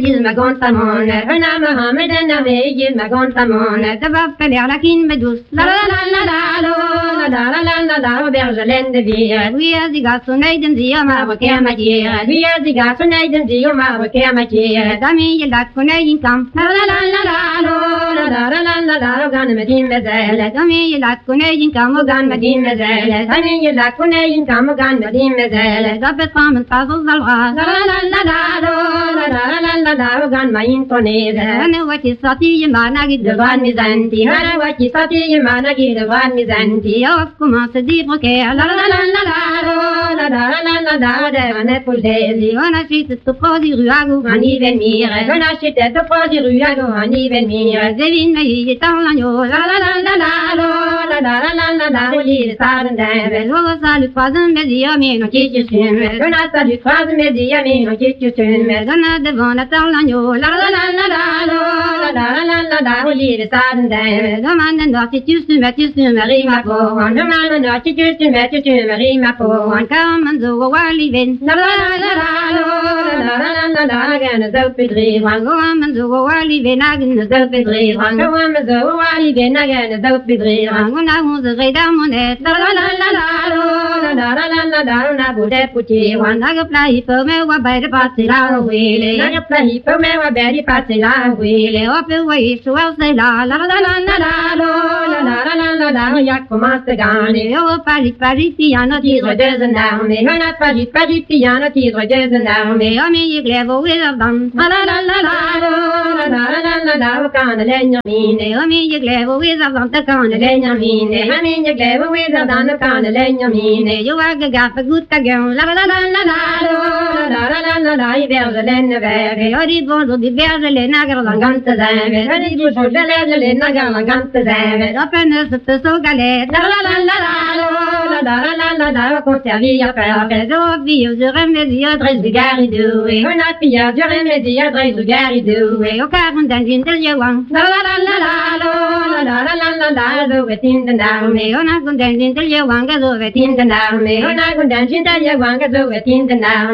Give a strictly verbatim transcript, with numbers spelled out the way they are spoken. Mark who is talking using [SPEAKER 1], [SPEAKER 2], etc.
[SPEAKER 1] المقنطمون هنا محمد النبي المقنطمون تبقى لكن بدوس لا لا لا لا لا لا لا لا لا وبرجلين دبير ويا زيغا سنيدن زيو ما بكيما جير ويا زيغا سنيدن زيو ما بكيما جير دامي يلات كنيدن كم لا لا لا لا لا لا لا لا لا لا وغان مدين مزالة دامي يلات كنيدن كم وغان مدين مزالة دامي يلات كنيدن كم وغان مدين مزالة ضبط قامن فاضل الغاز لا لا لا لا لا لا لا لا لا وغان ما ينطنيزة أنا وكي صوتي ما نجد دوان مزانتي أنا وكي صوتي ما نجد دوان مزانتي يوفكم صديق بكي لا لا لا لا لا لا لا لا لا لا أنا فلديزي وأنا شيت التقاضي رياغو هني بالميرة وأنا شيت التقاضي رياغو هني بالميرة زين ما يتعلنيو لا لا لا لا لا لا لا لا لا لا ولي صارن دابل وصل فازن بزيامين وكيتش سمر وأنا صل فازن بزيامين وكيتش سمر أنا دفن تعلنيو لا لا لا لا لا لا لا لا لا ولي صارن دابل ومن نوتي تسمع تسمع ريما فوان ومن نوتي تسمع تسمع ريما فوان كم زو والي بن لا لا لا لا لا لا لا كان زو بدري وان ومن زو والي بن كان زو بدري وان ومن زو والي بن كان زو بدري وان ونعوز غيدا منات لا لا لا لا لا لا لا لا لا بوده بوتي وان نغبلاي فمه وبير باسلا ويلي نغبلاي فمه وبير باسلا ويلي وبوي سو لا لا لا لا لا لا لا لا لا لا يا commence à gagner. Oh, Paris, Paris, piano, tigre des armées. On a Paris, Paris, piano, tigre des armées. Oh, mais il glaive au wizardam. La la la la la la la la la la quand legno mine. Oh, mais il glaive au wizardam, quand legno mine. Oh, mais il glaive au wizardam, quand legno mine. You are the gaffe, good girl. La la la la la la la la la la la. I vergelen vege. Oh, di bozo di vergelen nagar langante zave. Oh, di bozo di vergelen nagar langante zave. Oh, penes de so galette. La la la la la la la la la la conservi à faire réseau vie aux remédies adresse de garidou et on a pillé du remédie adresse de garidou et au quarante d'un d'une de yawan la la la la la la la la la la the within the army on a gone d'un d'une de yawan gazo within the army on a gone d'un d'une de yawan gazo within the army